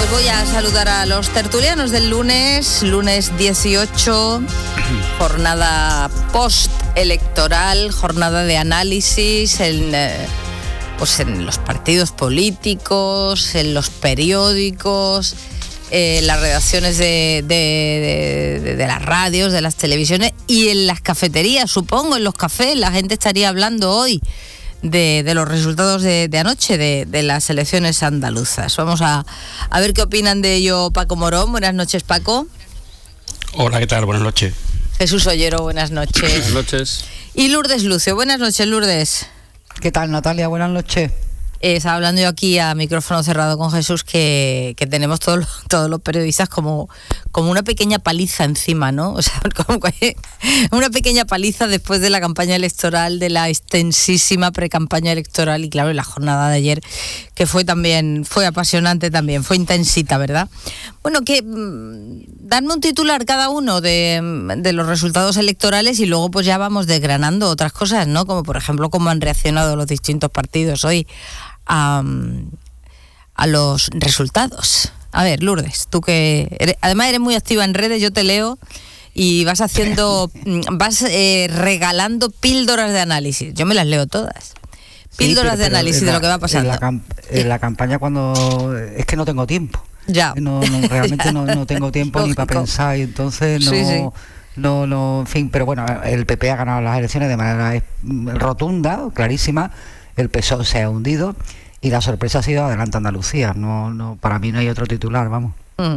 Pues voy a saludar a los tertulianos del lunes 18, jornada post-electoral, jornada de análisis pues en los partidos políticos, en los periódicos, las redacciones de las radios, de las televisiones y en las cafeterías, supongo, en los cafés. La gente estaría hablando hoy de los resultados de anoche de las elecciones andaluzas. Vamos a ver qué opinan de ello Paco Morón. Buenas noches, Paco. Hola, ¿qué tal? Buenas noches. Jesús Ollero, buenas noches. Buenas noches. Y Lourdes Lucio, buenas noches, Lourdes. ¿Qué tal, Natalia? Buenas noches. Estaba hablando yo aquí a micrófono cerrado con Jesús que tenemos todos los periodistas como una pequeña paliza encima, ¿no? O sea, como una pequeña paliza después de la campaña electoral, de la extensísima precampaña electoral y claro, la jornada de ayer que fue apasionante también, fue intensita, ¿verdad? Bueno, darme un titular cada uno de los resultados electorales y luego pues ya vamos desgranando otras cosas, ¿no? Como por ejemplo cómo han reaccionado los distintos partidos hoy a los resultados. A ver, Lourdes, tú que además eres muy activa en redes, yo te leo y vas regalando píldoras de análisis. Yo me las leo todas. Píldoras sí, de análisis de lo que va pasando. En la campaña cuando es que no tengo tiempo. Ya. Realmente no tengo tiempo ni para pensar y entonces no, en fin, pero bueno, el PP ha ganado las elecciones de manera rotunda, clarísima. El PSOE se ha hundido y la sorpresa ha sido Adelante Andalucía. No, para mí no hay otro titular, vamos.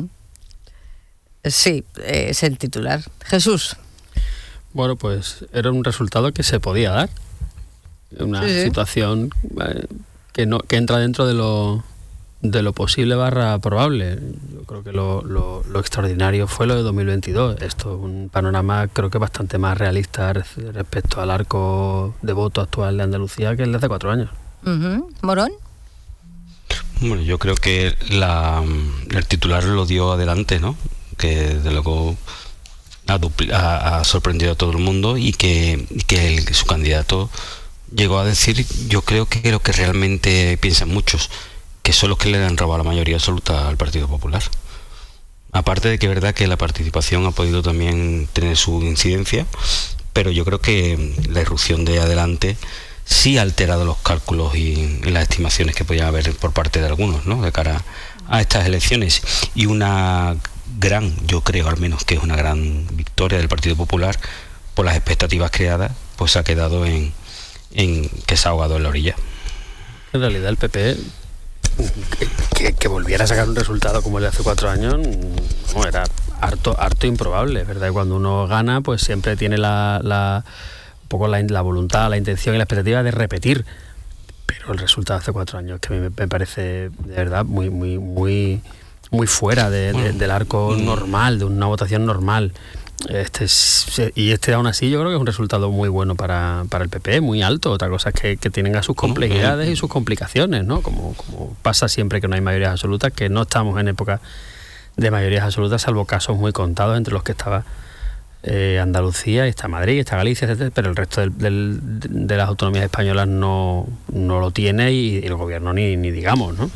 Sí, es el titular. Jesús. Bueno, pues era un resultado que se podía dar. Una situación que entra dentro de lo posible / probable. Yo creo que lo extraordinario fue lo de 2022. Esto es un panorama creo que bastante más realista respecto al arco de voto actual de Andalucía que el de hace 4 años. ¿Morón? Bueno, yo creo que el titular lo dio Adelante, ¿no? Que desde luego ha sorprendido a todo el mundo y que su candidato llegó a decir, yo creo que lo que realmente piensan muchos, que son los que le han robado la mayoría absoluta al Partido Popular. Aparte de que es verdad que la participación ha podido también tener su incidencia, pero yo creo que la irrupción de Adelante sí ha alterado los cálculos y las estimaciones que podían haber por parte de algunos, ¿no? De cara a estas elecciones. Y una gran, yo creo al menos que es una gran victoria del Partido Popular, por las expectativas creadas, pues ha quedado en que se ha ahogado en la orilla. En realidad el PP que volviera a sacar un resultado como el de hace 4 años no, era harto improbable, ¿verdad? Y cuando uno gana pues siempre tiene la voluntad, la intención y la expectativa de repetir, pero el resultado de hace 4 años que a mí me parece de verdad muy fuera del arco normal, de una votación normal. Aún así yo creo que es un resultado muy bueno para el PP, muy alto. Otra cosa es que tienen a sus complejidades y sus complicaciones, ¿no? Como pasa siempre que no hay mayorías absolutas, que no estamos en época de mayorías absolutas, salvo casos muy contados entre los que estaba Andalucía, y está Madrid, y está Galicia, etcétera, pero el resto de las autonomías españolas no lo tiene y el gobierno ni digamos, ¿no?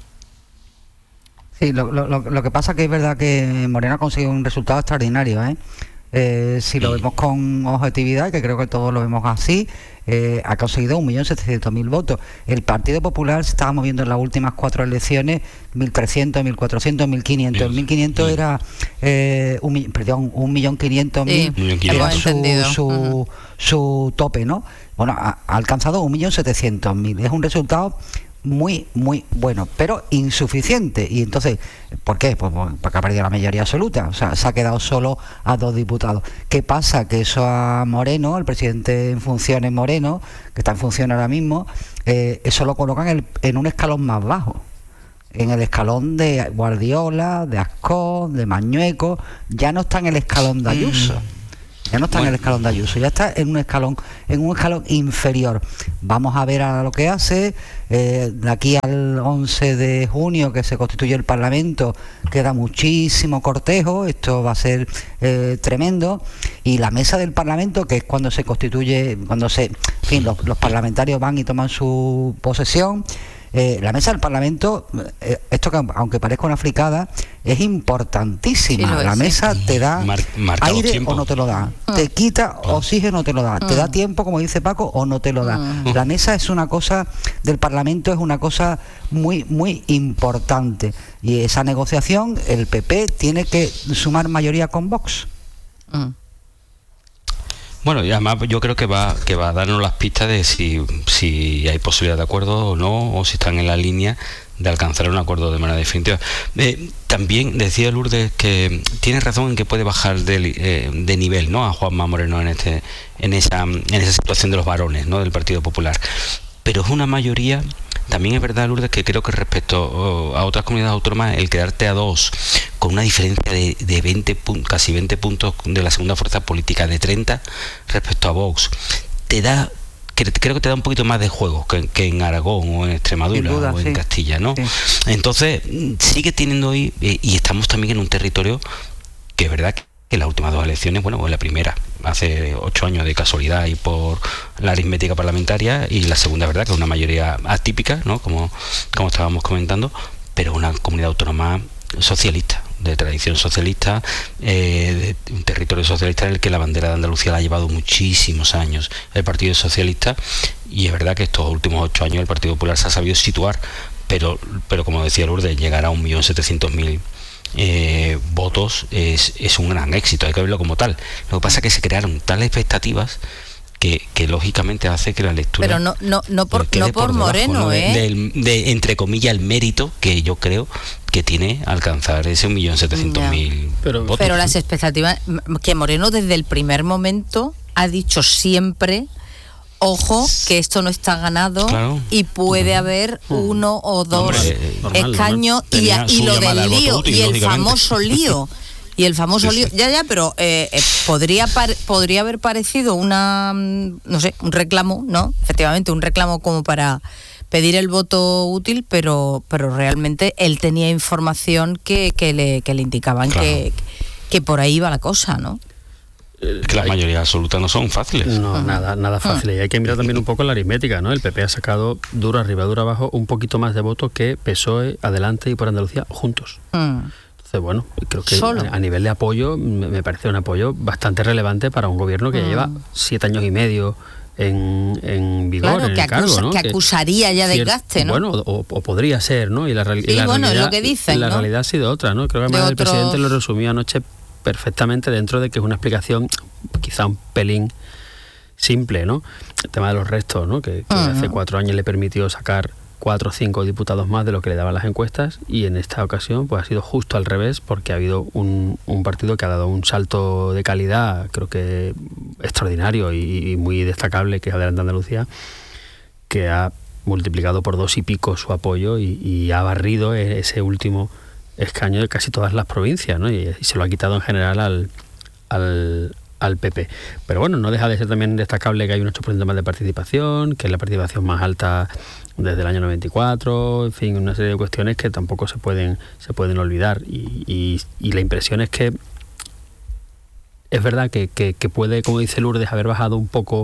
Sí, lo que pasa que es verdad que Moreno ha conseguido un resultado extraordinario, si lo vemos con objetividad, que creo que todos lo vemos así, ha conseguido 1.700.000 votos. El Partido Popular se estaba moviendo en las últimas 4 elecciones 1.300, 1.400, 1.500. El 1.500 era 1.500.000 era su tope, ¿no? Bueno, ha alcanzado 1.700.000. Es un resultado muy bueno, pero insuficiente. Y entonces, ¿por qué? Pues porque ha perdido la mayoría absoluta, o sea, se ha quedado solo a 2 diputados. ¿Qué pasa? Que eso a Moreno, el presidente en funciones Moreno, que está en función ahora mismo, eso lo colocan en un escalón más bajo, en el escalón de Guardiola, de Ascó, de Mañueco. Ya no está en el escalón de Ayuso. Ya no está en el escalón de Ayuso, ya está en un escalón inferior. Vamos a ver ahora lo que hace. De aquí al 11 de junio, que se constituye el Parlamento, queda muchísimo cortejo. Esto va a ser tremendo. Y la mesa del Parlamento, que es cuando se constituye, los parlamentarios van y toman su posesión, la mesa del Parlamento, esto que aunque parezca una fricada, es importantísima. Sí, la mesa te da aire tiempo. O no te lo da, te quita oxígeno o te lo da, te da tiempo, como dice Paco, o no te lo da. La mesa es una cosa del Parlamento, es una cosa muy, muy importante. Y esa negociación, el PP tiene que sumar mayoría con Vox. Bueno, y además yo creo que va a darnos las pistas de si hay posibilidad de acuerdo o no, o si están en la línea de alcanzar un acuerdo de manera definitiva. También decía Lourdes que tiene razón en que puede bajar de nivel, ¿no?, a Juanma Moreno en esa situación de los varones, ¿no?, del Partido Popular. Pero es una mayoría. También es verdad, Lourdes, que creo que respecto a otras comunidades autónomas, el quedarte a 2 con una diferencia de casi 20 puntos de la segunda fuerza política, de 30 respecto a Vox, creo que te da un poquito más de juego que en Aragón o en Extremadura o en Castilla, ¿no? Sí. Entonces, sigue teniendo hoy, y estamos también en un territorio que es verdad que las últimas 2 elecciones, bueno, pues la primera hace 8 años de casualidad y por la aritmética parlamentaria, y la segunda, verdad, que es una mayoría atípica, ¿no?, como estábamos comentando, pero una comunidad autónoma socialista, de tradición socialista, de un territorio socialista en el que la bandera de Andalucía la ha llevado muchísimos años el Partido Socialista, y es verdad que estos últimos 8 años el Partido Popular se ha sabido situar, pero como decía Lourdes, llegar a 1.700.000 votos es un gran éxito, hay que verlo como tal. Lo que pasa es que se crearon tales expectativas que lógicamente hace que la lectura, pero no por Moreno, ¿no?, de entre comillas el mérito que yo creo que tiene alcanzar ese 1.700.000 votos. Pero las expectativas, que Moreno desde el primer momento ha dicho siempre: ojo, que esto no está ganado, claro, y puede haber 1 o 2 escaños, y lo del lío, y el famoso lío. Y el famoso lío, pero podría haber parecido un reclamo, ¿no? Efectivamente, un reclamo como para pedir el voto útil, pero realmente él tenía información que le indicaban, claro, que por ahí iba la cosa, ¿no? Que las mayorías absolutas no son fáciles. No, nada fáciles. Y hay que mirar también un poco la aritmética, ¿no? El PP ha sacado duro arriba, duro abajo, un poquito más de votos que PSOE, Adelante y Por Andalucía juntos. Entonces, bueno, creo que a nivel de apoyo me parece un apoyo bastante relevante para un gobierno que ya lleva 7 años y medio en vigor, claro, en el cargo, ¿no? Que acusaría ya desgaste, ¿no? Bueno, o podría ser, ¿no? Y la realidad, es lo que dicen, la realidad ha sido otra, ¿no? Creo que además el presidente lo resumió anoche perfectamente, dentro de que es una explicación quizá un pelín simple, ¿no? El tema de los restos, ¿no? Que hace 4 años le permitió sacar 4 o 5 diputados más de lo que le daban las encuestas, y en esta ocasión pues ha sido justo al revés, porque ha habido un partido que ha dado un salto de calidad, creo que extraordinario y muy destacable, que es Adelante Andalucía, que ha multiplicado por 2 y pico su apoyo y ha barrido ese último escaño de casi todas las provincias, ¿no? Y se lo ha quitado en general al PP. Pero bueno, no deja de ser también destacable que hay un 8% más de participación, que es la participación más alta desde el año 94, en fin, una serie de cuestiones que tampoco se pueden olvidar, y la impresión es que es verdad que puede, como dice Lourdes, haber bajado un poco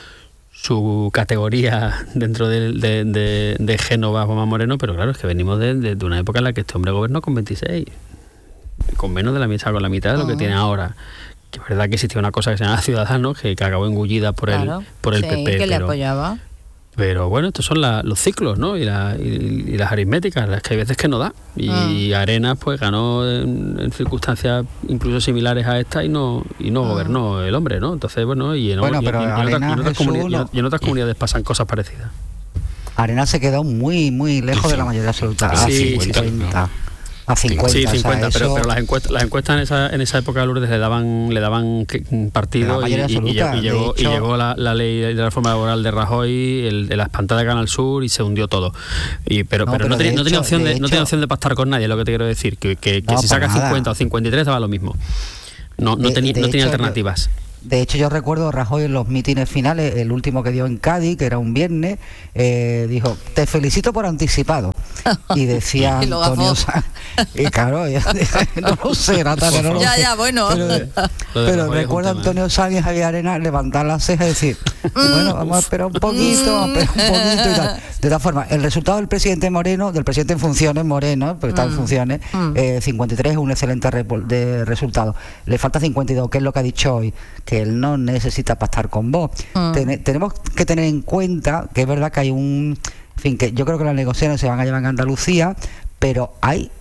su categoría dentro de Génova, Juanma Moreno, pero claro, es que venimos de una época en la que este hombre gobernó con 26, con menos de la mitad, con la mitad de lo que tiene ahora. Que es verdad que existía una cosa que se llama Ciudadanos, que acabó engullida por el PP, que le apoyaba. Pero bueno, estos son los ciclos, ¿no? Y las aritméticas, las que hay veces que no da. Y Arenas pues ganó en circunstancias incluso similares a esta y no gobernó el hombre, ¿no? Entonces, bueno, y en otras comunidades pasan cosas parecidas. Arenas se quedó muy, muy lejos de la mayoría absoluta. Sí, 50. A 50. Sí, 50, o sea, pero las encuestas en esa época, Lourdes, le daban partido, y llegó la ley de la reforma laboral de Rajoy, la espantada de Canal Sur, y se hundió todo. Pero no tenía opción de pactar con nadie, es lo que te quiero decir, que si saca 50 o 53 daba lo mismo. No tenía alternativas. De hecho, yo recuerdo Rajoy en los mítines finales, el último que dio en Cádiz, que era un viernes, dijo: te felicito por anticipado. Y decía Y claro, no lo sé, Natalia, no lo sé. Ya, bueno. Pero recuerdo a Antonio Sanz y Javier Arena levantar las cejas y decir, bueno, vamos a esperar un poquito, y tal. De todas formas, el resultado del presidente Moreno, del presidente en funciones Moreno, porque está en funciones, 53 es un excelente resultado. Le falta 52, que es lo que ha dicho hoy, que él no necesita pactar con Vox. Tenemos que tener en cuenta que es verdad que hay en fin, que yo creo que las negociaciones se van a llevar en Andalucía, pero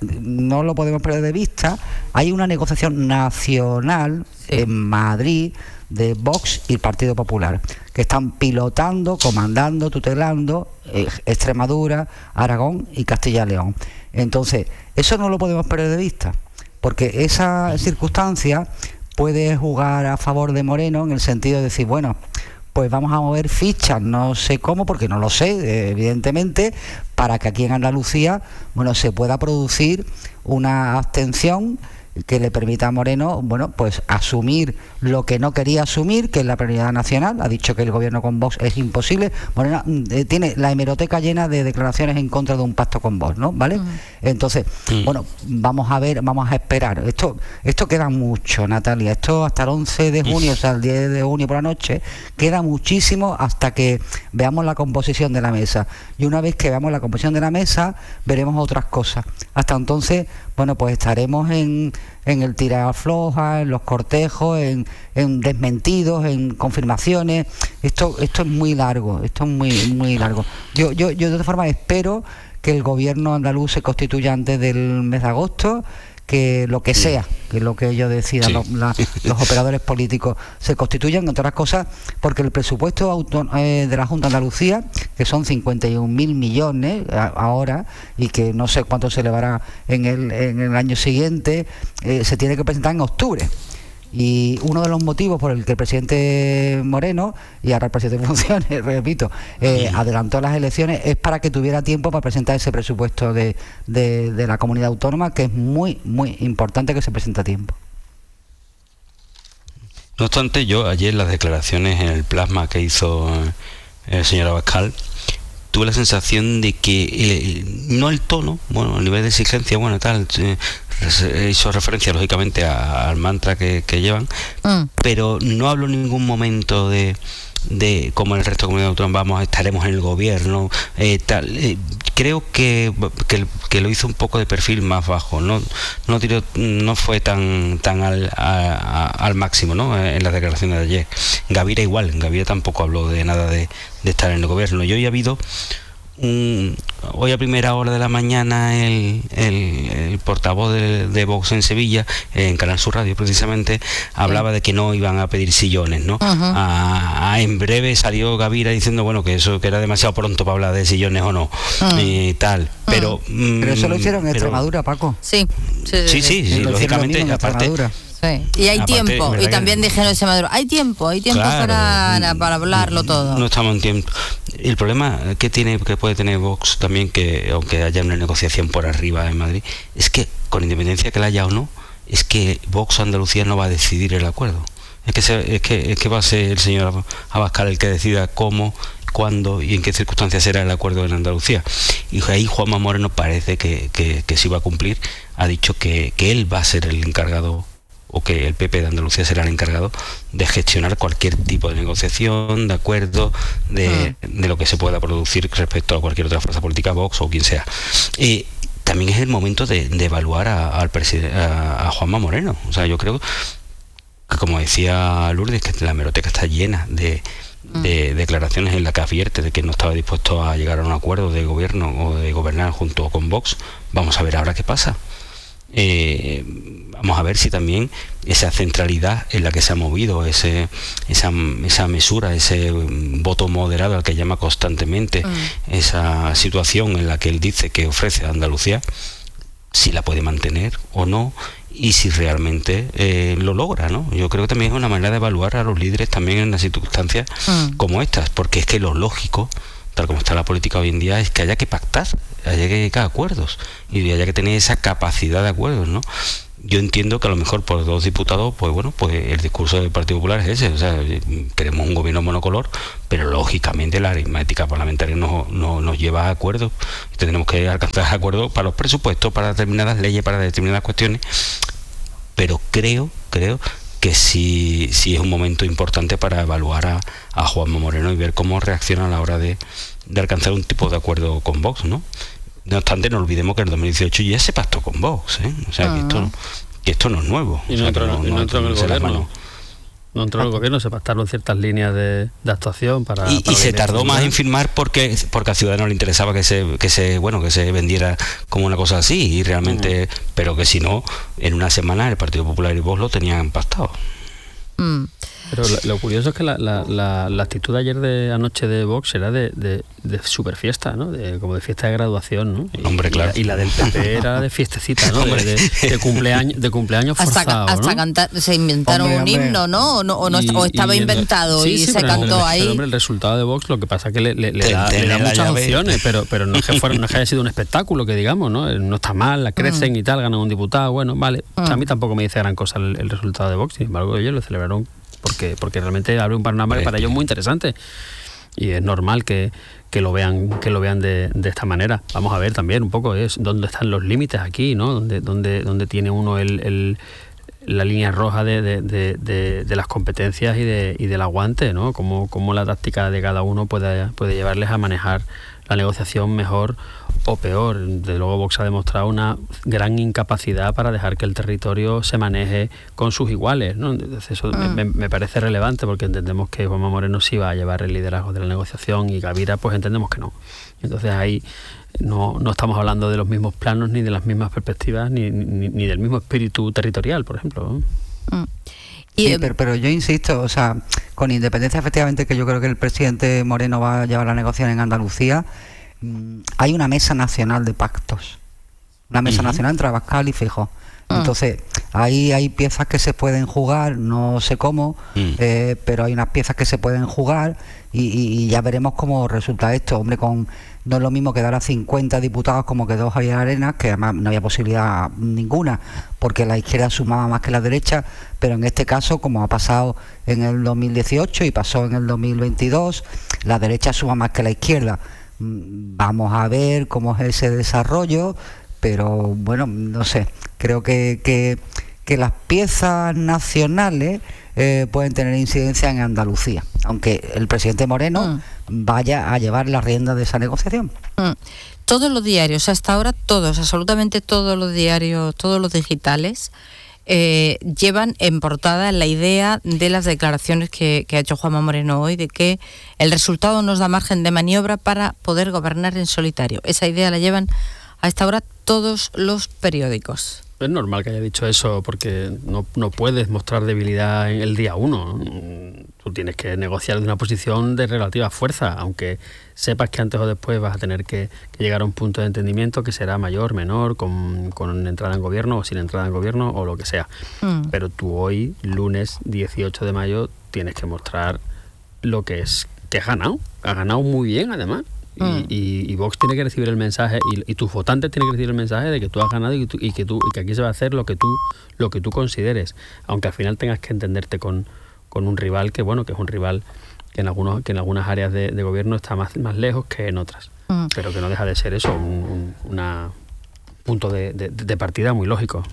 no lo podemos perder de vista, hay una negociación nacional en Madrid de Vox y el Partido Popular, que están pilotando, comandando, tutelando Extremadura, Aragón y Castilla y León. Entonces, eso no lo podemos perder de vista, porque esa circunstancia puede jugar a favor de Moreno en el sentido de decir, bueno, pues vamos a mover fichas, no sé cómo, porque no lo sé, evidentemente, para que aquí en Andalucía, bueno, se pueda producir una abstención que le permita a Moreno, bueno, pues asumir lo que no quería asumir, que es la prioridad nacional. Ha dicho que el gobierno con Vox es imposible. Moreno tiene la hemeroteca llena de declaraciones en contra de un pacto con Vox, ¿no? ¿Vale? Entonces, bueno, vamos a ver, vamos a esperar. Esto queda mucho, Natalia. Esto hasta el 11 de junio, o sea, el 10 de junio por la noche, queda muchísimo hasta que veamos la composición de la mesa. Y una vez que veamos la composición de la mesa, veremos otras cosas. Hasta entonces, bueno, pues estaremos en el tira afloja, en los cortejos, en desmentidos, en confirmaciones. Esto es muy largo, esto es muy largo. Yo de todas formas espero que el gobierno andaluz se constituya antes del mes de agosto, que lo que sea, que lo que ellos decidan, los operadores políticos se constituyan, entre otras cosas, porque el presupuesto de la Junta de Andalucía, que son 51.000 millones ahora, y que no sé cuánto se elevará en el año siguiente, se tiene que presentar en octubre. Y uno de los motivos por el que el presidente Moreno, y ahora el presidente de funciones, repito, adelantó las elecciones, es para que tuviera tiempo para presentar ese presupuesto de la comunidad autónoma, que es muy, muy importante que se presente a tiempo. No obstante, yo ayer las declaraciones en el plasma que hizo el señor Abascal, tuve la sensación de que no el tono, bueno, el nivel de exigencia, bueno, tal, hizo referencia lógicamente al mantra que llevan, pero no hablo en ningún momento de como el resto de comunidades autónomas estaremos en el gobierno, creo que lo hizo un poco de perfil más bajo, no fue tan al máximo, ¿no? En las declaraciones de ayer. Gavira igual, Gavira tampoco habló de nada de estar en el gobierno. Y hoy ha habido hoy a primera hora de la mañana el portavoz de Vox en Sevilla, en Canal Sur Radio precisamente, hablaba de que no iban a pedir sillones, ¿no? En breve salió Gavira diciendo, bueno, que eso que era demasiado pronto para hablar de sillones o no, y tal, pero eso lo hicieron en Extremadura, Paco. Sí, lógicamente, aparte. Sí. Y hay tiempo, y también dijeron ese Maduro, hay tiempo claro, para hablarlo todo. No estamos en tiempo. El problema que puede tener Vox también, que aunque haya una negociación por arriba en Madrid, es que con independencia que la haya o no, es que Vox Andalucía no va a decidir el acuerdo. Es que va a ser el señor Abascal el que decida cómo, cuándo y en qué circunstancias será el acuerdo en Andalucía. Y ahí Juanma Moreno parece que sí va a cumplir. Ha dicho que él va a ser el encargado, o que el PP de Andalucía será el encargado de gestionar cualquier tipo de negociación, de acuerdo, de lo que se pueda producir respecto a cualquier otra fuerza política, Vox o quien sea. También es el momento de evaluar a Juanma Moreno. O sea, yo creo que, como decía Lourdes, que la hemeroteca está llena de declaraciones en las que advierte de que no estaba dispuesto a llegar a un acuerdo de gobierno o de gobernar junto con Vox. Vamos a ver ahora qué pasa. Vamos a ver si también esa centralidad en la que se ha movido, esa mesura, ese voto moderado al que llama constantemente, esa situación en la que él dice que ofrece a Andalucía, si la puede mantener o no, y si realmente lo logra, ¿no? Yo creo que también es una manera de evaluar a los líderes también en las circunstancias como estas, porque es que lo lógico, tal como está la política hoy en día, es que haya que pactar, haya que llegar a acuerdos y haya que tener esa capacidad de acuerdos, ¿no? yo entiendo que a lo mejor por 2 diputados, pues bueno, pues el discurso del Partido Popular es ese, o sea, queremos un gobierno monocolor, pero lógicamente la aritmética parlamentaria nos lleva a acuerdos, tendremos que alcanzar acuerdos para los presupuestos, para determinadas leyes, para determinadas cuestiones, pero creo que sí es un momento importante para evaluar a Juanma Moreno y ver cómo reacciona a la hora de alcanzar un tipo de acuerdo con Vox, ¿no? No obstante, no olvidemos que en el 2018 ya se pactó con Vox, ¿eh? O sea, que esto no es nuevo. Y no entró en el gobierno. No entró en el gobierno, se pactaron ciertas líneas de actuación para... Y se tardó más en firmar porque a Ciudadanos le interesaba que se vendiera como una cosa así, y realmente, pero que si no, en una semana el Partido Popular y Vox lo tenían pactado. Pero lo curioso es que la actitud de ayer anoche de Vox era de super fiesta, ¿no? Como de fiesta de graduación, ¿no? Hombre, claro. Y la del PP era de fiestecita, ¿no? de cumpleaños forzado, hasta ¿no? cantar, se inventaron un himno, ¿no? O estaba inventado y se cantó ahí. Pero, hombre, el resultado de Vox lo que pasa es que le da muchas opciones, pero no es que haya sido un espectáculo, que digamos, ¿no? No está mal, la crecen y tal, ganan un diputado, bueno, vale. O sea, a mí tampoco me dice gran cosa el resultado de Vox, sin embargo ellos lo celebraron porque realmente abre un panorama para ellos muy interesante, y es normal que lo vean de esta manera. Vamos a ver también un poco dónde están los límites aquí, ¿no? Dónde tiene uno la línea roja de las competencias y del aguante, ¿no? Cómo la táctica de cada uno puede llevarles a manejar la negociación mejor o peor. Desde luego Vox ha demostrado una gran incapacidad para dejar que el territorio se maneje con sus iguales, ¿no? Entonces eso me parece relevante, porque entendemos que Juanma Moreno sí va a llevar el liderazgo de la negociación y Gavira pues entendemos que no. Entonces ahí no estamos hablando de los mismos planos, ni de las mismas perspectivas, ni del mismo espíritu territorial, por ejemplo, ¿no? Sí, pero yo insisto, o sea, con independencia efectivamente que yo creo que el presidente Moreno va a llevar la negociación en Andalucía, hay una mesa nacional de pactos, una mesa nacional entre Abascal y Feijóo. Entonces, ahí hay piezas que se pueden jugar, no sé cómo, pero hay unas piezas que se pueden jugar y ya veremos cómo resulta esto. Hombre, no es lo mismo quedar a 50 diputados como quedó Javier Arenas, que además no había posibilidad ninguna, porque la izquierda sumaba más que la derecha, pero en este caso, como ha pasado en el 2018 y pasó en el 2022, la derecha suma más que la izquierda. Vamos a ver cómo es ese desarrollo, pero bueno, no sé, creo que las piezas nacionales pueden tener incidencia en Andalucía, aunque el presidente Moreno vaya a llevar la rienda de esa negociación. Todos los diarios, hasta ahora absolutamente todos los diarios, todos los digitales, llevan en portada la idea de las declaraciones que ha hecho Juanma Moreno hoy, de que el resultado nos da margen de maniobra para poder gobernar en solitario. Esa idea la llevan a esta hora todos los periódicos. Es normal que haya dicho eso, porque no puedes mostrar debilidad en el día uno. Tú tienes que negociar de una posición de relativa fuerza, aunque sepas que antes o después vas a tener que llegar a un punto de entendimiento que será mayor, menor, con entrada en gobierno o sin entrada en gobierno o lo que sea. Pero tú hoy, lunes 18 de mayo, tienes que mostrar lo que has ganado. Has ganado muy bien, además. Y Vox tiene que recibir el mensaje y tus votantes tienen que recibir el mensaje de que tú has ganado y que aquí se va a hacer lo que tú consideres, aunque al final tengas que entenderte con un rival que es un rival que en algunas áreas de gobierno está más lejos que en otras, pero que no deja de ser eso un punto de partida muy lógico.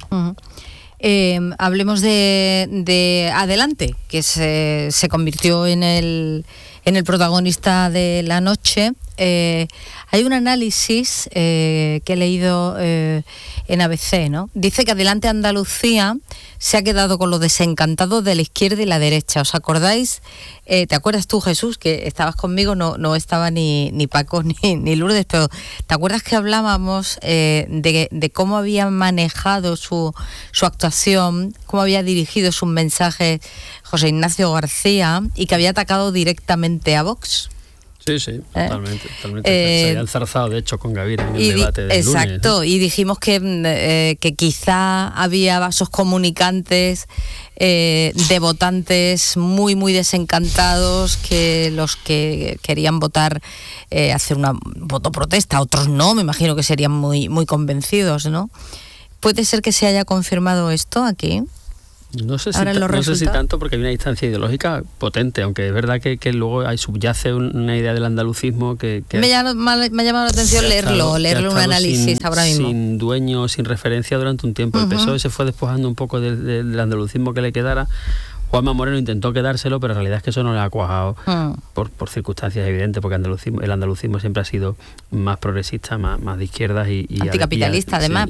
Hablemos de Adelante, que se convirtió en el protagonista de la noche. Hay un análisis que he leído en ABC, ¿no? Dice que Adelante Andalucía se ha quedado con los desencantados de la izquierda y la derecha. ¿Os acordáis? ¿Te acuerdas tú, Jesús, que estabas conmigo? No estaba ni Paco ni Lourdes, pero ¿te acuerdas que hablábamos de cómo había manejado su actuación, cómo había dirigido sus mensajes José Ignacio García y que había atacado directamente a Vox? Sí, totalmente. Se había enzarzado, de hecho, con Gavira en el debate del lunes. Exacto, y dijimos que quizá había vasos comunicantes de votantes muy, muy desencantados, que los que querían votar, hacer una voto protesta, otros no, me imagino que serían muy, muy convencidos, ¿no? ¿Puede ser que se haya confirmado esto aquí? No sé si tanto, porque hay una distancia ideológica potente, aunque es verdad que luego subyace una idea del andalucismo que me ha llamado la atención leerlo un análisis ahora mismo. Sin dueño, sin referencia durante un tiempo. El PSOE se fue despojando un poco del andalucismo que le quedara. Juanma Moreno intentó quedárselo, pero en realidad es que eso no le ha cuajado por circunstancias evidentes, porque el andalucismo siempre ha sido más progresista, más de izquierdas y anticapitalista, además.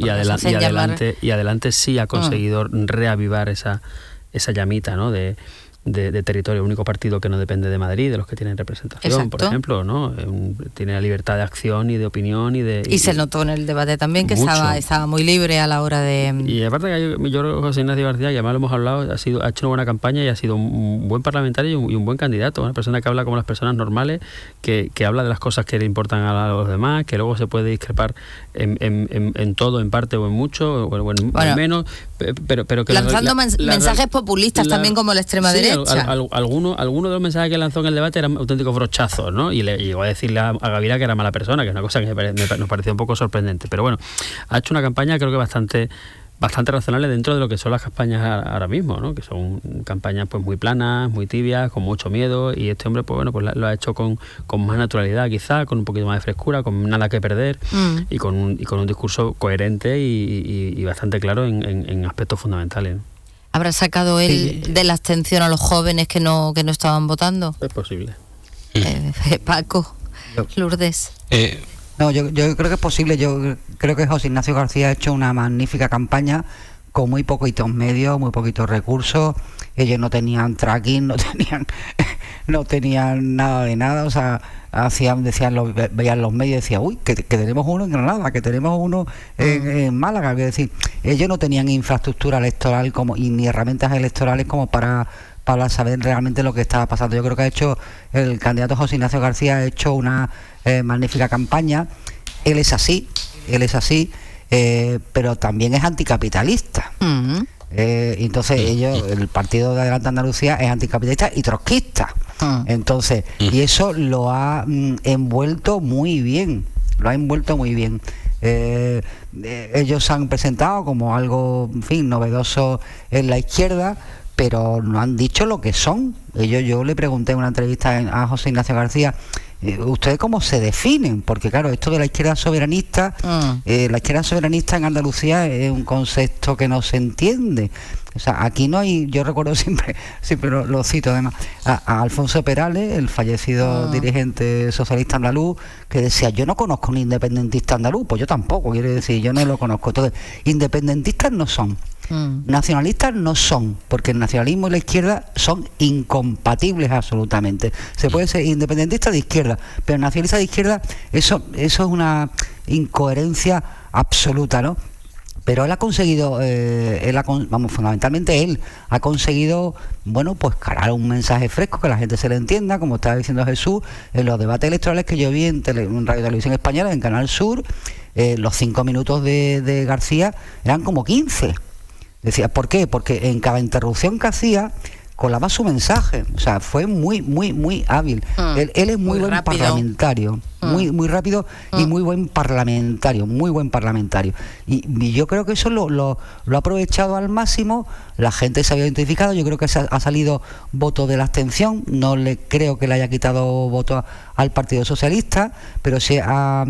Y adelante sí ha conseguido reavivar esa llamita, ¿no? de territorio, único partido que no depende de Madrid, de los que tienen representación. Exacto. Por ejemplo, ¿no? Tiene la libertad de acción y de opinión y se notó en el debate también que estaba muy libre a la hora de... Y aparte que yo creo que José Ignacio García, que además lo hemos hablado, ha hecho una buena campaña y ha sido un buen parlamentario y un buen candidato, una persona que habla como las personas normales, que habla de las cosas que le importan a los demás, que luego se puede discrepar en todo, en parte o en mucho, o en menos, pero que... Lanzando mensajes populistas también como la extrema derecha. Algunos de los mensajes que lanzó en el debate eran auténticos brochazos, ¿no? Y le llegó a decirle a Gaviria que era mala persona, que es una cosa que nos pareció un poco sorprendente. Pero bueno, ha hecho una campaña creo que bastante razonable dentro de lo que son las campañas ahora mismo, ¿no? Que son campañas pues muy planas, muy tibias, con mucho miedo, y este hombre pues lo ha hecho con más naturalidad, quizá, con un poquito más de frescura, con nada que perder y con un discurso coherente y bastante claro en aspectos fundamentales, ¿no? ¿Habrá sacado él de la abstención a los jóvenes que no estaban votando? Es posible. Paco, Lourdes. No, yo creo que es posible. Yo creo que José Ignacio García ha hecho una magnífica campaña con muy poquitos medios, muy poquitos recursos. Ellos no tenían tracking, no tenían nada de nada. O sea, veían los medios y decían, uy, que tenemos uno en Granada, que tenemos uno en Málaga. Es decir, ellos no tenían infraestructura electoral ni herramientas electorales como para saber realmente lo que estaba pasando. Yo creo que el candidato José Ignacio García ha hecho una magnífica campaña. Él es así, pero también es anticapitalista. Entonces el partido de Adelante Andalucía es anticapitalista y trotskista. Entonces, y eso lo ha envuelto muy bien. Ellos se han presentado como algo, en fin, novedoso en la izquierda, pero no han dicho lo que son. Yo le pregunté en una entrevista a José Ignacio García, ¿ustedes cómo se definen? Porque claro, esto de la izquierda soberanista, la izquierda soberanista en Andalucía es un concepto que no se entiende. O sea, aquí no hay, yo recuerdo siempre lo cito además, a Alfonso Perales, el fallecido dirigente socialista andaluz, que decía, yo no conozco un independentista andaluz. Pues yo tampoco, quiere decir, yo no lo conozco. Entonces, independentistas no son. Nacionalistas no son, porque el nacionalismo y la izquierda son incompatibles absolutamente. Se puede ser independentista de izquierda, pero nacionalista de izquierda, eso es una incoherencia absoluta, ¿no? Pero él ha conseguido, fundamentalmente él ha conseguido, pues calar un mensaje fresco, que la gente se le entienda, como estaba diciendo Jesús, en los debates electorales que yo vi en Radio Televisión Española, en Canal Sur, los 5 minutos de García eran como 15. Decía, ¿por qué? Porque en cada interrupción que hacía colaba su mensaje. O sea, fue muy, muy, muy hábil. Él es muy buen rápido. Parlamentario. Muy rápido y muy buen parlamentario. Y yo creo que eso lo ha aprovechado al máximo. La gente se había identificado. Yo creo que ha salido voto de la abstención. No le creo que le haya quitado voto al Partido Socialista, pero se ha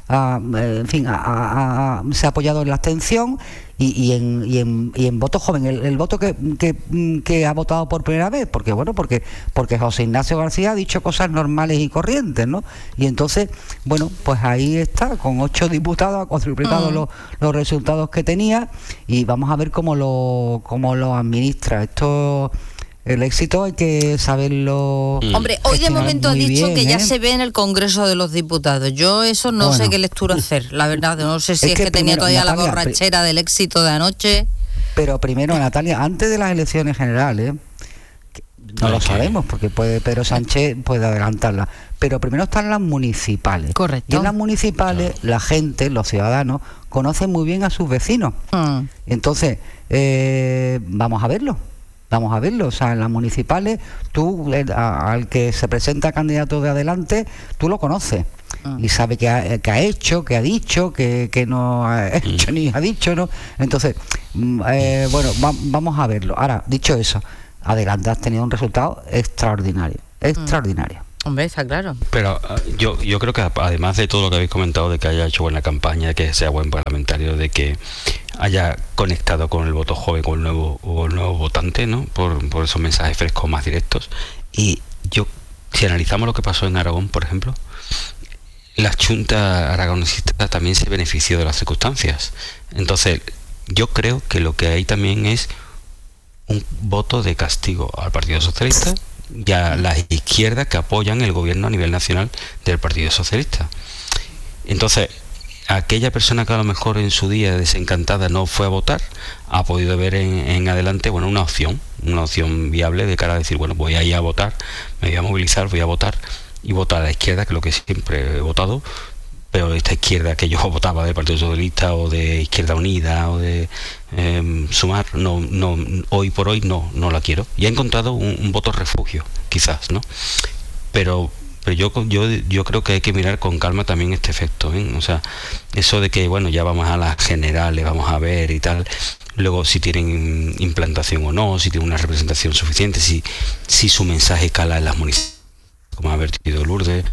apoyado en la abstención. Y en voto joven, el voto que ha votado por primera vez, porque José Ignacio García ha dicho cosas normales y corrientes, ¿no? Y entonces, pues ahí está, con 8 diputados ha cuadruplicado los resultados que tenía, y vamos a ver cómo lo administra. Esto, el éxito hay que saberlo. Hombre, hoy de momento ha dicho que ya se ve en el Congreso de los Diputados. Yo eso no sé qué lectura hacer, la verdad. No sé si es que tenía todavía Natalia, la borrachera del éxito de anoche. Pero primero, Natalia, antes de las elecciones generales, no lo sabemos, porque Pedro Sánchez puede adelantarla, pero primero están las municipales. Correcto. Y en las municipales, la gente, los ciudadanos, conocen muy bien a sus vecinos. Entonces, vamos a verlo. O sea, en las municipales, tú, al que se presenta candidato de Adelante, tú lo conoces. y sabe qué ha hecho, qué ha dicho, qué no ha hecho ni ha dicho, ¿no? Entonces, bueno, vamos a verlo. Ahora, dicho eso, Adelante has tenido un resultado extraordinario. Hombre, está claro. Pero yo creo que además de todo lo que habéis comentado, de que haya hecho buena campaña, de que sea buen parlamentario, de que haya conectado con el voto joven, con el nuevo votante, ¿no? Por esos mensajes frescos más directos. Y si analizamos lo que pasó en Aragón, por ejemplo, la Junta aragonesista también se benefició de las circunstancias. Entonces, yo creo que lo que hay también es un voto de castigo al Partido Socialista y a las izquierdas que apoyan el gobierno a nivel nacional del Partido Socialista. Entonces, aquella persona que a lo mejor en su día desencantada no fue a votar, ha podido ver en adelante, bueno, una opción viable de cara a decir, bueno, voy a ir a votar, me voy a movilizar, voy a votar y votar a la izquierda, que es lo que siempre he votado, pero esta izquierda que yo votaba del Partido Socialista o de Izquierda Unida o de Sumar, no, hoy por hoy no la quiero. Y he encontrado un voto refugio, quizás, ¿no? Pero yo creo que hay que mirar con calma también este efecto, ¿eh? O sea, eso de que, bueno, ya vamos a las generales, vamos a ver y tal, luego si tienen implantación o no, si tienen una representación suficiente, si su mensaje cala en las municipalidades, como ha vertido Lourdes.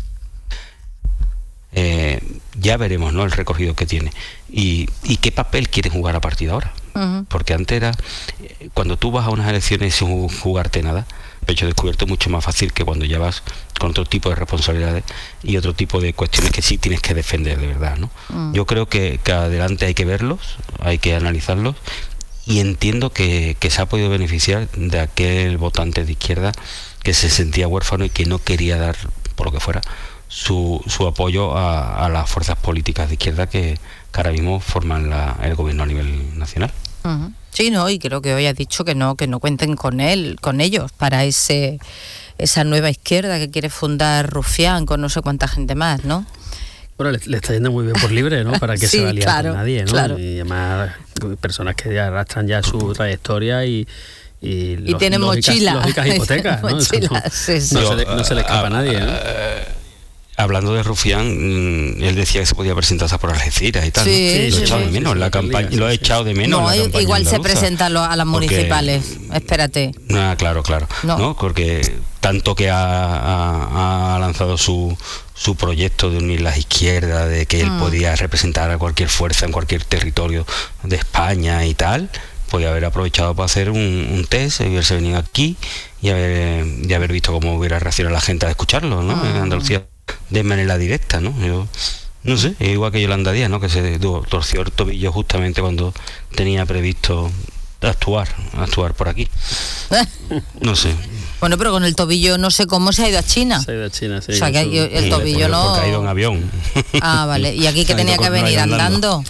Ya veremos, ¿no?, el recorrido que tiene y qué papel quieren jugar a partir de ahora. Porque antes era, cuando tú vas a unas elecciones sin jugarte nada, pecho descubierto, mucho más fácil que cuando ya vas con otro tipo de responsabilidades y otro tipo de cuestiones que sí tienes que defender de verdad, ¿no? Yo creo que adelante hay que verlos, hay que analizarlos, y entiendo que se ha podido beneficiar de aquel votante de izquierda que se sentía huérfano y que no quería dar, por lo que fuera, su apoyo a las fuerzas políticas de izquierda que ahora mismo forman el gobierno a nivel nacional. Sí, no, y creo que hoy has dicho que no cuenten con ellos para esa nueva izquierda que quiere fundar Rufián con no sé cuánta gente más, ¿no? Bueno, le está yendo muy bien por libre, ¿no? Para que sí, se valía claro, con nadie, ¿no? Claro. Y además personas que ya arrastran ya su trayectoria y tienen mochila. Lógicas hipotecas, ¿no? Mochila, no se le escapa a nadie, ¿no? Hablando de Rufián, él decía que se podía presentarse por Algeciras y tal, ¿no? Lo he echado de menos en la campaña, lo he echado de menos. No, en la campaña igual se andaluza, presenta a las municipales, espérate. Claro, no, porque tanto que ha lanzado su proyecto de unir las izquierdas, de que él podía representar a cualquier fuerza en cualquier territorio de España y tal, podía haber aprovechado para hacer un test y haberse venido aquí y haber visto cómo hubiera reaccionado la gente a escucharlo, ¿no? En Andalucía, de manera directa, ¿no? Yo no sé, es igual que Yolanda Díaz, ¿no? Que se torció el tobillo justamente cuando tenía previsto actuar por aquí. No sé. Bueno, pero con el tobillo no sé cómo se ha ido a China. Se ha ido a China, sí. O sea, que el tobillo no... Porque ha ido en avión. Ah, vale. ¿Y aquí que tenía que venir andando?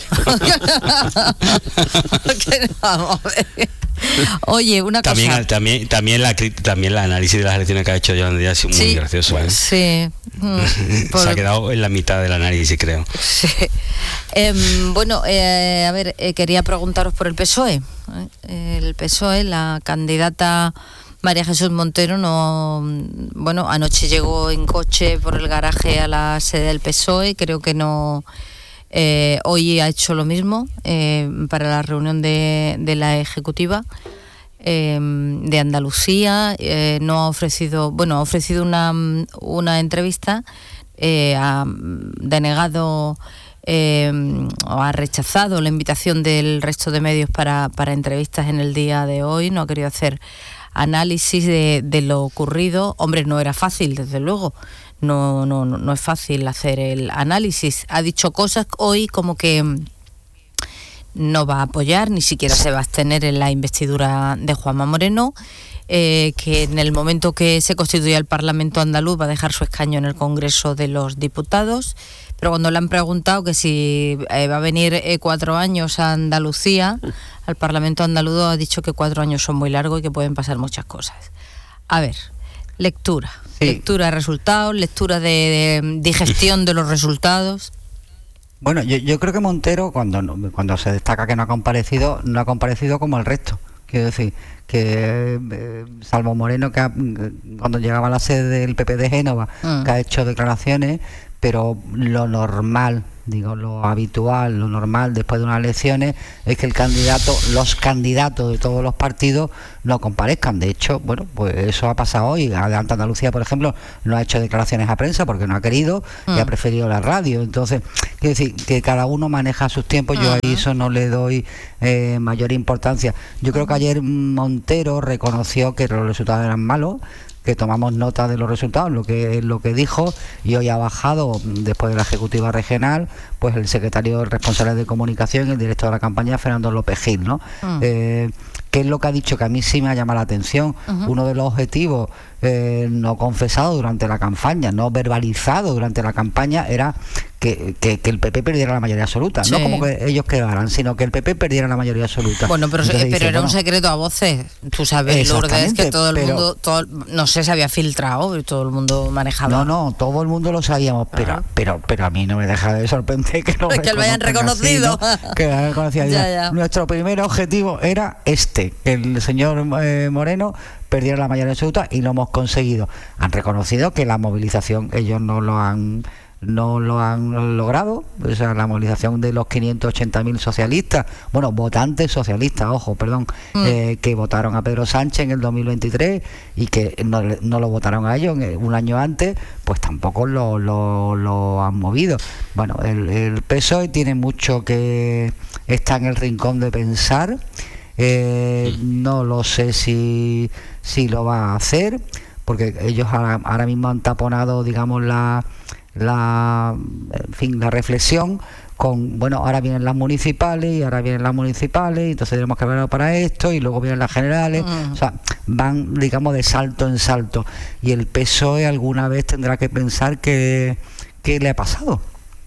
Vamos a ver. Oye, una cosa... También la análisis de las elecciones que ha hecho Yolanda Díaz ha sido muy gracioso, ¿eh? Sí. Se ha quedado en la mitad del análisis, creo. Sí. Bueno, a ver, quería preguntaros por el PSOE. El PSOE, la candidata María Jesús Montero, anoche llegó en coche por el garaje a la sede del PSOE, creo que no... hoy ha hecho lo mismo para la reunión de la ejecutiva de Andalucía. Ha ofrecido una entrevista, ha denegado o ha rechazado la invitación del resto de medios para entrevistas en el día de hoy. No ha querido hacer análisis de lo ocurrido. Hombre, no era fácil, desde luego. No es fácil hacer el análisis. Ha dicho cosas hoy como que no va a apoyar, ni siquiera se va a abstener en la investidura de Juanma Moreno, que en el momento que se constituya el Parlamento andaluz va a dejar su escaño en el Congreso de los Diputados. Pero cuando le han preguntado que si va a venir 4 años a Andalucía, al Parlamento andaluz, ha dicho que 4 años son muy largos y que pueden pasar muchas cosas. A ver, lectura. Sí. Lectura de resultados, lectura de digestión de los resultados. Bueno, yo creo que Montero, cuando se destaca que no ha comparecido como el resto. Quiero decir, salvo Moreno, cuando llegaba a la sede del PP de Génova, que ha hecho declaraciones, pero lo normal, lo habitual, lo normal después de unas elecciones es que los candidatos de todos los partidos no comparezcan. De hecho, bueno, pues eso ha pasado hoy. Adelante Andalucía, por ejemplo, no ha hecho declaraciones a prensa porque no ha querido y ha preferido la radio. Entonces, quiero decir que cada uno maneja sus tiempos. Yo a eso no le doy mayor importancia. Yo creo que ayer Montero reconoció que los resultados eran malos, que tomamos nota de los resultados, lo que dijo, y hoy ha bajado, después de la ejecutiva regional, pues el secretario responsable de comunicación y el director de la campaña, Fernando López Gil, ¿no? ¿Qué es lo que ha dicho? Que a mí sí me ha llamado la atención. Uno de los objetivos no confesado durante la campaña, no verbalizado durante la campaña, era que el PP perdiera la mayoría absoluta. Sí. No como que ellos quedaran, sino que el PP perdiera la mayoría absoluta. Bueno, pero era un secreto a voces. Tú sabes, Lourdes, que todo el mundo, no sé, se había filtrado, todo el mundo manejaba. No, todo el mundo lo sabíamos, pero a mí no me deja de sorprender que lo hayan reconocido. Así, ¿no? Que lo hayan reconocido. Ya. Nuestro primer objetivo era que el señor Moreno perdiera la mayoría absoluta, y lo hemos conseguido. Han reconocido que la movilización ellos no lo han logrado, o sea, la movilización de los 580.000 socialistas, votantes socialistas, que votaron a Pedro Sánchez en el 2023 y que no lo votaron a ellos un año antes, pues tampoco lo han movido. Bueno, el PSOE tiene mucho que está en el rincón de pensar. No lo sé si lo va a hacer, porque ellos ahora mismo han taponado, digamos, la reflexión con, ahora vienen las municipales, y entonces tenemos que ver para esto, y luego vienen las generales. O sea, van, digamos, de salto en salto, y el PSOE alguna vez tendrá que pensar qué le ha pasado,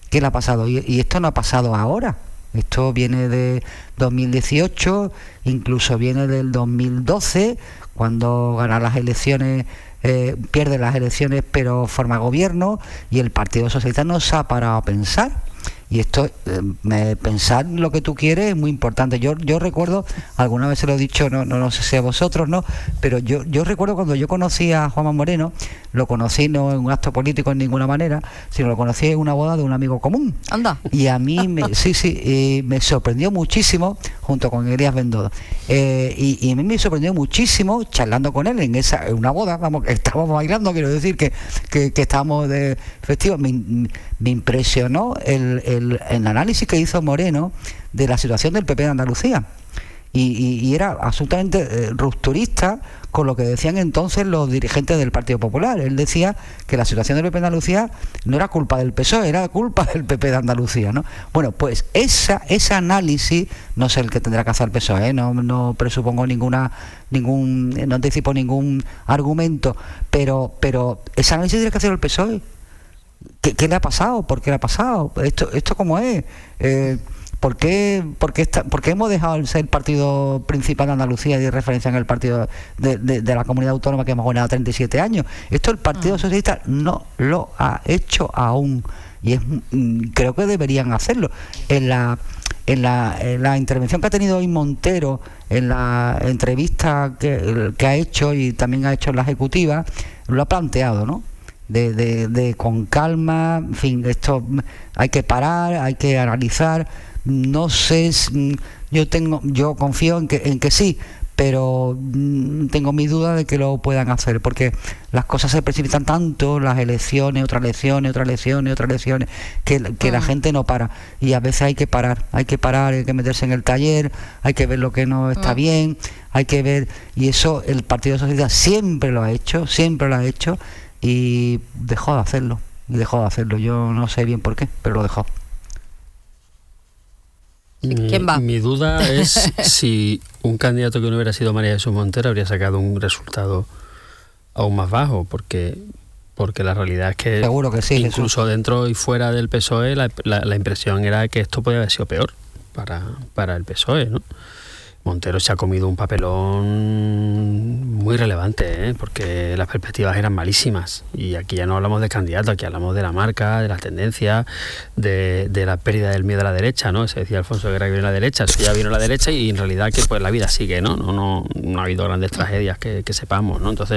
y esto no ha pasado ahora. Esto viene de 2018, incluso viene del 2012, cuando gana las elecciones, pierde las elecciones pero forma gobierno, y el Partido Socialista no se ha parado a pensar. Y esto, pensar lo que tú quieres es muy importante. Yo recuerdo, alguna vez se lo he dicho, no sé si a vosotros, ¿no? Pero yo recuerdo cuando yo conocí a Juanma Moreno, lo conocí no en un acto político en ninguna manera, sino lo conocí en una boda de un amigo común. Anda. Y a mí me sorprendió muchísimo, junto con Elías Bendodo. Y a mí me sorprendió muchísimo charlando con él en una boda, estábamos bailando, quiero decir que estábamos de festivo. Me impresionó el análisis que hizo Moreno de la situación del PP de Andalucía, y era absolutamente rupturista con lo que decían entonces los dirigentes del Partido Popular. Él decía que la situación del PP de Andalucía no era culpa del PSOE, era culpa del PP de Andalucía, ¿no? Bueno, pues ese análisis no sé el que tendrá que hacer el PSOE, no presupongo no anticipo ningún argumento, pero ese análisis tiene que hacer el PSOE. ¿Qué le ha pasado? ¿Por qué le ha pasado? ¿Esto cómo es? ¿Por qué hemos dejado de ser el partido principal de Andalucía y de referencia en el partido de la comunidad autónoma que hemos gobernado 37 años? Esto el Partido Socialista no lo ha hecho aún, y creo que deberían hacerlo. En la intervención que ha tenido hoy Montero, en la entrevista que ha hecho y también ha hecho en la ejecutiva, lo ha planteado, ¿no? De con calma, en fin, esto hay que parar, hay que analizar. No sé, yo confío en que sí, pero tengo mis dudas de que lo puedan hacer, porque las cosas se precipitan tanto, las elecciones, otras elecciones, que la gente no para, y a veces hay que parar, hay que meterse en el taller, hay que ver lo que no está bien, hay que ver, y eso el Partido Socialista siempre lo ha hecho, y dejó de hacerlo. Yo no sé bien por qué, pero lo dejó. ¿Quién va? Mi duda es si un candidato que no hubiera sido María Jesús Montero habría sacado un resultado aún más bajo, porque la realidad es que, seguro que sí, incluso Jesús, dentro y fuera del PSOE, la impresión era que esto podía haber sido peor para el PSOE, ¿no? Montero se ha comido un papelón muy relevante, porque las perspectivas eran malísimas. Y aquí ya no hablamos de candidato, aquí hablamos de la marca, de las tendencias, de la pérdida del miedo a la derecha, ¿no? Se decía Alfonso Guerra que viene a la derecha, eso ya vino a la derecha y en realidad que pues la vida sigue, ¿no? No ha habido grandes tragedias que sepamos, ¿no? Entonces,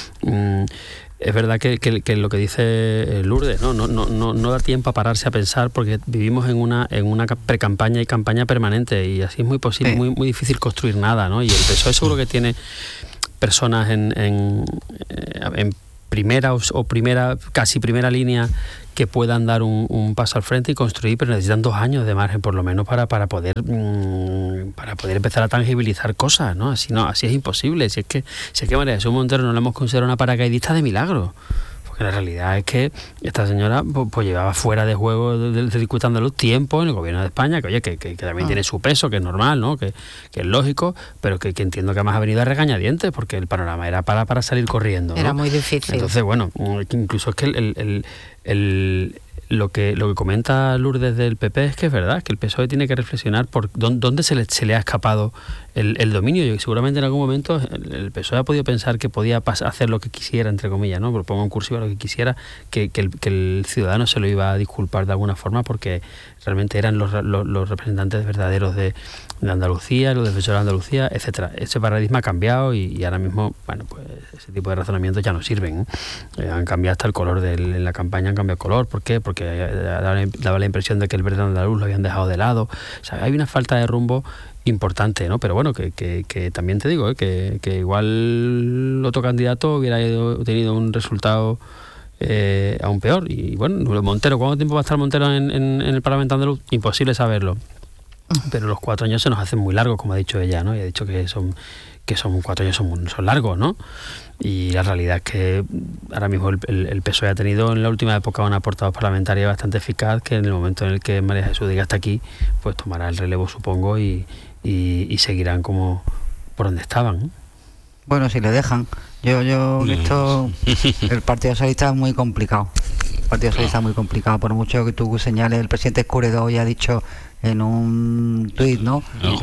es verdad que lo que dice Lourdes, no da tiempo a pararse a pensar porque vivimos en una pre-campaña y campaña permanente y así es muy posible, muy difícil construir nada, ¿no? Y el PSOE seguro que tiene personas en primera o casi primera línea que puedan dar un paso al frente y construir, pero necesitan 2 años de margen por lo menos para poder empezar a tangibilizar cosas, ¿no? Así es imposible. Si es que María Jesús Montero no la hemos considerado una paracaidista de milagro. Porque la realidad es que esta señora pues llevaba fuera de juego del circuito andaluz tiempo en el gobierno de España, que oye, que también tiene su peso, que es normal, ¿no? Que es lógico, pero que entiendo que además ha venido a regañadientes, porque el panorama era para salir corriendo, ¿no? Era muy difícil. Entonces, bueno, incluso es que lo que comenta Lourdes del PP es que es verdad, que el PSOE tiene que reflexionar por dónde se le ha escapado el dominio. Y seguramente en algún momento el PSOE ha podido pensar que podía hacer lo que quisiera, entre comillas, ¿no? Lo pongo en cursiva, lo que quisiera, que el ciudadano se lo iba a disculpar de alguna forma porque realmente eran los representantes verdaderos de Andalucía, los defensores de Andalucía, etcétera. Ese paradigma ha cambiado y ahora mismo, bueno, pues ese tipo de razonamientos ya no sirven, ¿eh? Han cambiado hasta el color en la campaña, han cambiado el color. ¿Por qué? Porque daba la impresión de que el verde andaluz lo habían dejado de lado. O sea, hay una falta de rumbo importante, ¿no? Pero bueno, que también te digo, que igual otro candidato hubiera tenido un resultado aún peor. Y bueno, Montero, ¿cuánto tiempo va a estar Montero en el Parlamento andaluz? Imposible saberlo. Pero los 4 años se nos hacen muy largos, como ha dicho ella, ¿no? Y ha dicho que son 4 años son largos, ¿no? Y la realidad es que ahora mismo el PSOE ha tenido en la última época una portavoz parlamentaria bastante eficaz, que en el momento en el que María Jesús diga hasta aquí, pues tomará el relevo, supongo, y seguirán como por donde estaban. Bueno, si le dejan. Yo he visto el Partido Socialista es muy complicado. El Partido Socialista es muy complicado. Por mucho que tú señales, el presidente Escuredo ya ha dicho en un tuit, ¿no?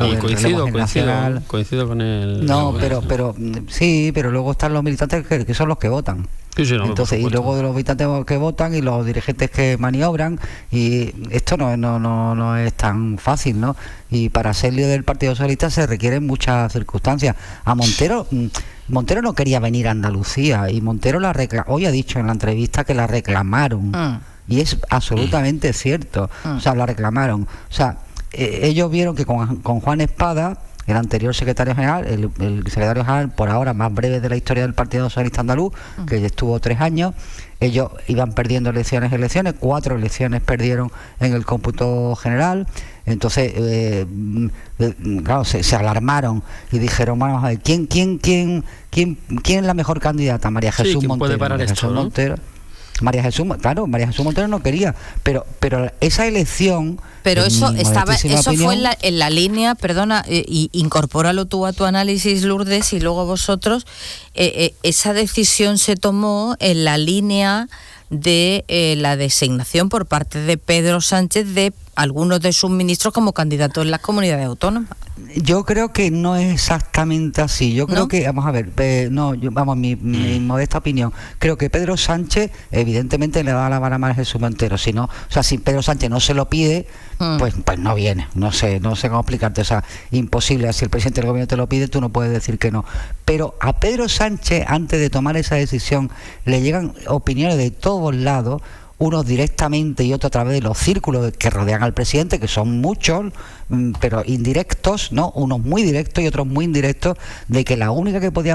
Coincido con él. No, pero sí, pero luego están los militantes que son los que votan. Sí, no, entonces, y luego de los militantes que votan y los dirigentes que maniobran, y esto no es tan fácil, ¿no? Y para ser líder del Partido Socialista se requieren muchas circunstancias. A Montero no quería venir a Andalucía y Montero hoy ha dicho en la entrevista que la reclamaron. Y es absolutamente cierto. O sea, la reclamaron. O sea, ellos vieron que con Juan Espada, el anterior secretario general, el secretario general por ahora más breve de la historia del Partido Socialista Andaluz, que estuvo 3 años, ellos iban perdiendo elecciones, 4 elecciones perdieron en el cómputo general. Entonces, claro, se alarmaron y dijeron, vamos a ver, ¿quién es la mejor candidata? María Jesús Montero. Puede parar esto, ¿no? María Jesús Montero no quería, pero esa elección. Pero eso fue en la línea, perdona, y incorpóralo tú a tu análisis, Lourdes, y luego vosotros. Esa decisión se tomó en la línea de la designación por parte de Pedro Sánchez de algunos de sus ministros como candidatos en las comunidades autónomas. Yo creo que no es exactamente así. Yo creo que, vamos a ver, mi modesta opinión, creo que Pedro Sánchez evidentemente le da la vara a María Jesús Montero. Si Pedro Sánchez no se lo pide, pues no viene. No sé cómo explicarte. O sea, imposible. Si el presidente del gobierno te lo pide, tú no puedes decir que no. Pero a Pedro Sánchez, antes de tomar esa decisión, le llegan opiniones de todos lados, unos directamente y otros a través de los círculos que rodean al presidente, que son muchos, pero indirectos, ¿no? Unos muy directos y otros muy indirectos, de que la única que podía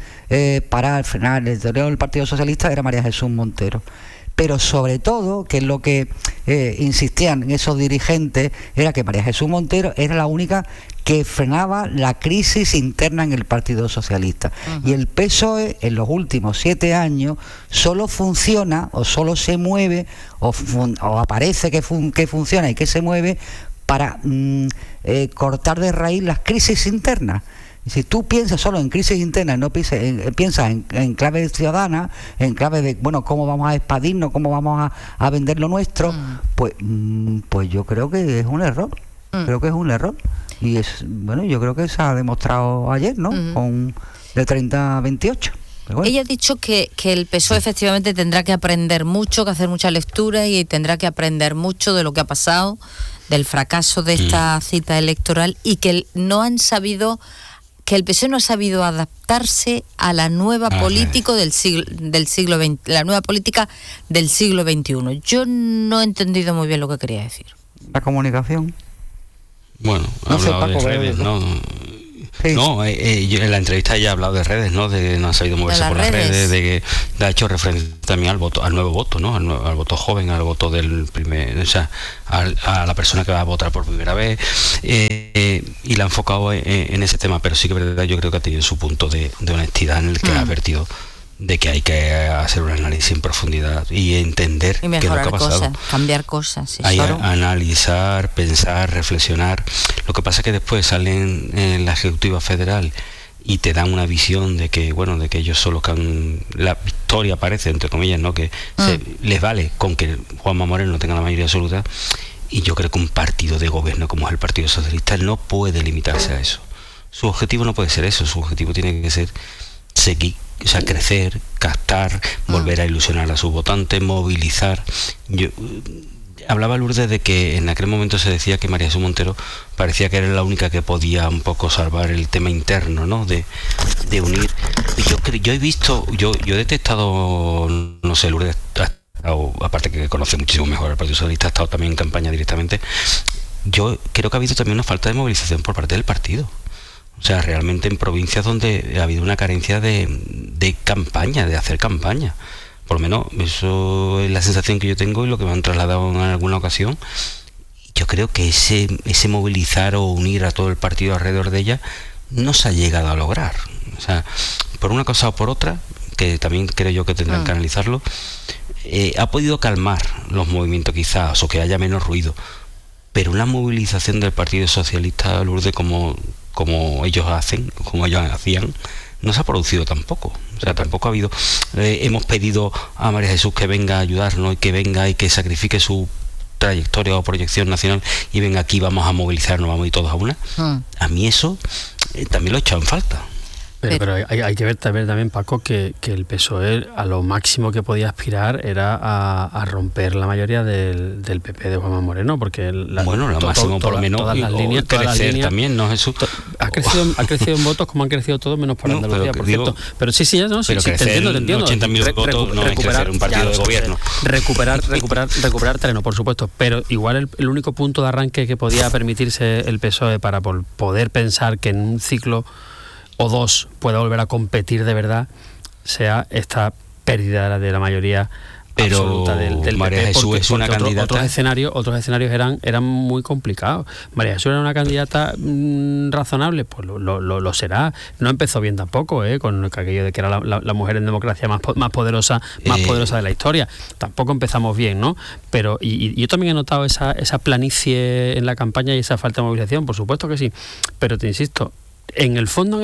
frenar el deterioro del Partido Socialista era María Jesús Montero. Pero sobre todo, que es lo que insistían esos dirigentes, era que María Jesús Montero era la única que frenaba la crisis interna en el Partido Socialista. Y el PSOE en los últimos 7 años solo funciona o solo se mueve o aparece que funciona y que se mueve para cortar de raíz las crisis internas. Si tú piensas solo en crisis interna y no piensas en clave ciudadana, en clave de, bueno, cómo vamos a expandirnos, cómo vamos a vender lo nuestro, pues yo creo que es un error. Creo que es un error. Y bueno, yo creo que se ha demostrado ayer, ¿no? Con de 30 a 28. Bueno. Ella ha dicho que el PSOE efectivamente tendrá que aprender mucho, que hacer mucha lectura y tendrá que aprender mucho de lo que ha pasado, del fracaso de esta cita electoral, y que el PSOE no ha sabido adaptarse a la nueva política del siglo XX, la nueva política del siglo XXI. Yo no he entendido muy bien lo que quería decir. La comunicación. Bueno, ha hablado de redes, ¿no? Sí. No, yo en la entrevista ella ha hablado de redes, ¿no? De que no ha sabido moverse por las redes, de que ha hecho referencia también al nuevo voto, ¿no? Al voto joven, al voto del primer, o sea, a la persona que va a votar por primera vez, y la ha enfocado en ese tema, pero sí que es verdad, yo creo que ha tenido su punto de honestidad en el que ha advertido de que hay que hacer un análisis en profundidad y entender qué es lo que ha pasado. Cambiar cosas. Sí, hay analizar, pensar, reflexionar. Lo que pasa es que después salen en la Ejecutiva Federal y te dan una visión de que, bueno, de que ellos son los que han... La victoria parece, entre comillas, ¿no? Que les vale con que Juanma Moreno tenga la mayoría absoluta, y yo creo que un partido de gobierno como es el Partido Socialista no puede limitarse a eso. Su objetivo no puede ser eso, su objetivo tiene que ser seguir, o sea, crecer, captar, volver a ilusionar a sus votantes, movilizar. Yo hablaba Lourdes de que en aquel momento se decía que María Jesús Montero parecía que era la única que podía un poco salvar el tema interno, ¿no? De unir. Yo he visto, yo he detectado, no sé, Lourdes aparte que conoce muchísimo mejor al Partido Socialista, ha estado también en campaña directamente. Yo creo que ha habido también una falta de movilización por parte del partido. O sea, realmente en provincias donde ha habido una carencia de campaña, de hacer campaña. Por lo menos eso es la sensación que yo tengo y lo que me han trasladado en alguna ocasión. Yo creo que ese movilizar o unir a todo el partido alrededor de ella no se ha llegado a lograr. O sea, por una cosa o por otra, que también creo yo que tendrán que analizarlo, ha podido calmar los movimientos quizás, o que haya menos ruido. Pero una movilización del Partido Socialista, Lourdes, como ellos hacen, como ellos hacían, no se ha producido tampoco. O sea, tampoco ha habido... hemos pedido a María Jesús que venga a ayudarnos y que venga y que sacrifique su trayectoria o proyección nacional y venga aquí, vamos a movilizarnos, vamos a ir todos a una. A mí eso también lo he echado en falta. Pero hay que ver también, Paco, que el PSOE a lo máximo que podía aspirar era a romper la mayoría del PP de Juanma Moreno, porque lo máximo por lo menos todas las líneas también, ¿no, Jesús? Ha crecido en votos como han crecido todos menos para Andalucía, por cierto. Pero sí, te entiendo. 80.000 votos no es crecer un partido de gobierno. Recuperar terreno, por supuesto, pero igual el único punto de arranque que podía permitirse el PSOE para poder pensar que en un ciclo o dos pueda volver a competir de verdad, sea esta pérdida de la mayoría absoluta del María PP, Jesús es una candidata. Otros escenarios eran muy complicados. María Jesús era una candidata razonable, pues lo será. No empezó bien tampoco, con aquello de que era la mujer en democracia más poderosa de la historia. Tampoco empezamos bien, ¿no? Pero y yo también he notado esa planicie en la campaña y esa falta de movilización, por supuesto que sí. Pero te insisto, en el fondo,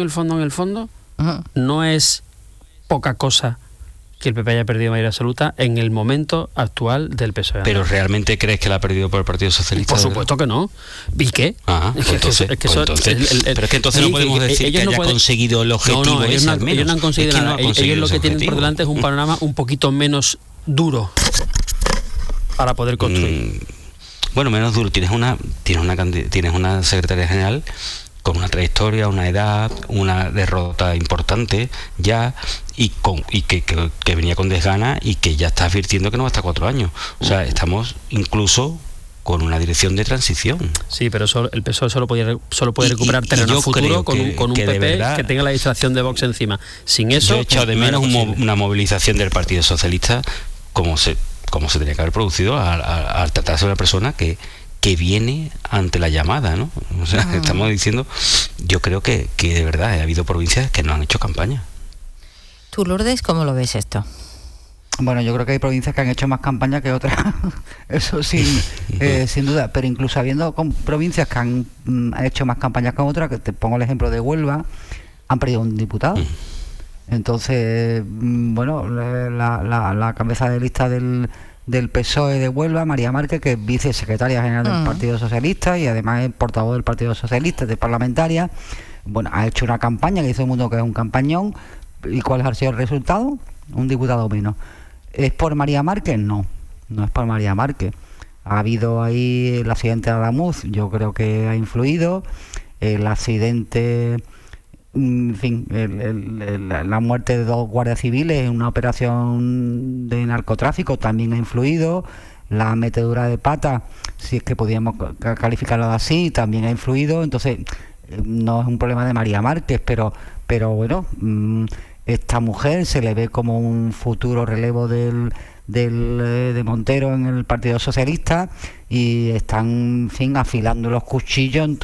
no es poca cosa que el PP haya perdido mayoría absoluta en el momento actual del PSOE. ¿Pero realmente crees que la ha perdido por el Partido Socialista? Por supuesto que no. ¿Y qué? Pero es que entonces no podemos decir que haya conseguido el objetivo. Ellos no han conseguido nada. Ellos lo que tienen por delante es un panorama un poquito menos duro para poder construir. Bueno, menos duro. Tienes una secretaria general con una trayectoria, una edad, una derrota importante ya, y que venía con desgana y que ya está advirtiendo que no va hasta 4 años. O sea, estamos incluso con una dirección de transición. Sí, pero el PSOE solo puede recuperar terreno futuro con un PP verdad, que tenga la distracción de Vox encima. Sin eso... Yo he echado de menos una movilización del Partido Socialista como se tenía que haber producido al tratarse de una persona que viene ante la llamada, ¿no? O sea, estamos diciendo, yo creo que de verdad ha habido provincias que no han hecho campaña. ¿Tú, Lourdes, cómo lo ves esto? Bueno, yo creo que hay provincias que han hecho más campaña que otras, eso sí, sin duda, pero incluso habiendo provincias que han hecho más campañas que otras, que te pongo el ejemplo de Huelva, han perdido un diputado. Entonces, bueno, la cabeza de lista del del PSOE de Huelva, María Márquez, que es vicesecretaria general del Partido Socialista y además es portavoz del Partido Socialista, de parlamentaria. Bueno, ha hecho una campaña que dice el mundo que es un campañón. ¿Y cuál ha sido el resultado? Un diputado menos. ¿Es por María Márquez? No es por María Márquez. Ha habido ahí el accidente de Adamuz, yo creo que ha influido. El accidente, en fin, la muerte de 2 guardias civiles en una operación de narcotráfico también ha influido. La metedura de pata, si es que podíamos calificarlo así, también ha influido. Entonces, no es un problema de María Márquez, pero bueno, esta mujer se le ve como un futuro relevo de Montero en el Partido Socialista y están, en fin, afilando los cuchillos en